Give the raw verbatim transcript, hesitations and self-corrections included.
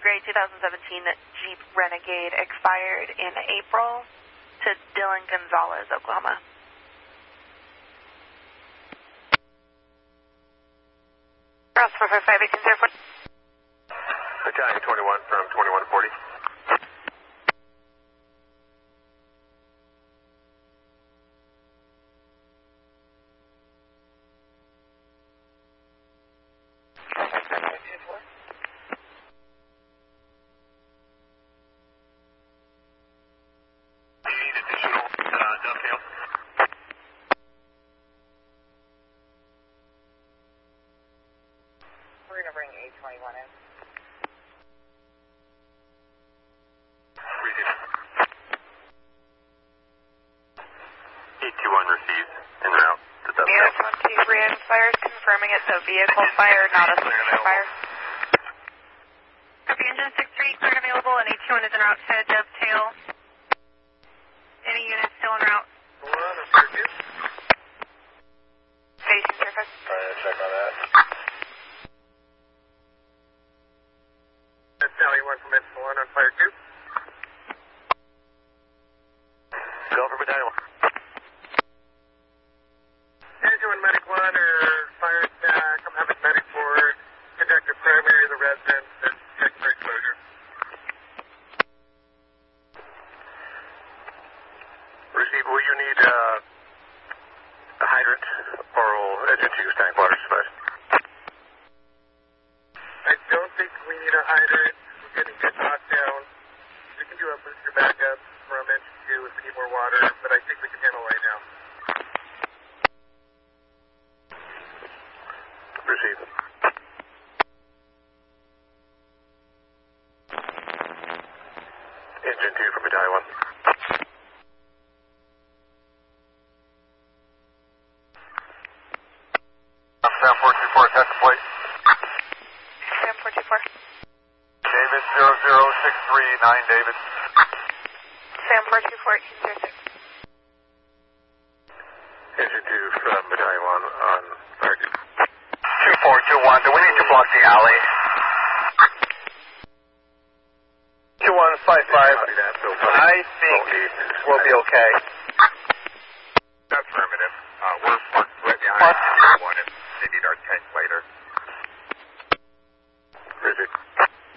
gray two thousand seventeen Jeep Renegade expired in April to Dylan Gonzalez, Oklahoma. Cross four five five eight zero four. Battalion twenty-one from twenty-one forty. We're going to bring A twenty-one in. E twenty-one received en route to Dovetail. Unit one two re-expired, confirming it's a vehicle fire, not a structure fire. Copy engine six three, cleared available, and A twenty-one is en route to Dovetail. Any units still en route? One, or four, two. Station surface. Trying to check on that. Battalion one from Edson one on fire two. Go for Battalion one. Engine one, medic one, or fire attack. I'm having medic board. Contact the primary, the residence, and check for exposure. Receive, will you need uh, a hydrant or will engine two tank water suffice? I don't think we need a hydrant. We're getting good knockdown. We can do a booster backup from engine two if we need more water, but I think we can handle right now. Receive. Engine two from Battalion one. Sam four two four, test the plate. Sam four two four. David zero zero six three nine, David. Sam four two four eighteen zero six. Engine two from Battalion one on fire two. two four two one, do we need to block the alley? two one five five. I think we'll be okay.